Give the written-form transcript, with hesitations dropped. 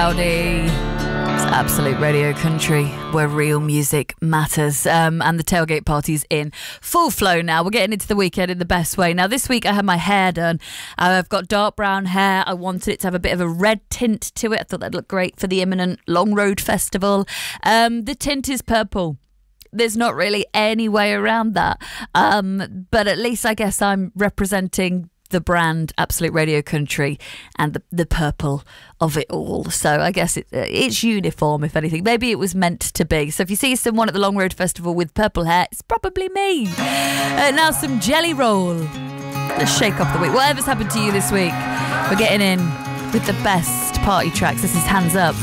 Rowdy. It's Absolute Radio Country, where real music matters. And the tailgate party's in full flow now. We're getting into the weekend in the best way. Now, this week I had my hair done. I've got dark brown hair. I wanted it to have a bit of a red tint to it. I thought that'd look great for the imminent Long Road Festival. The tint is purple. There's not really any way around that. But at least I guess I'm representing the brand Absolute Radio Country and the purple of it all. So I guess it's uniform, if anything. Maybe it was meant to be. So if you see someone at the Long Road Festival with purple hair, it's probably me. Now some Jelly Roll. Let's shake off the week. Whatever's happened to you this week, we're getting in with the best party tracks. This is Hands Up.